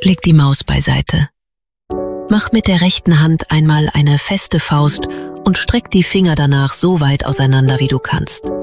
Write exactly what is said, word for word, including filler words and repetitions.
Leg die Maus beiseite. Mach mit der rechten Hand einmal eine feste Faust und streck die Finger danach so weit auseinander, wie du kannst.